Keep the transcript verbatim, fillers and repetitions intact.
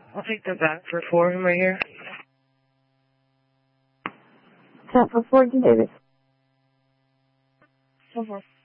I'll take the back for four of them right here. Tap for Ford and Davis. So four.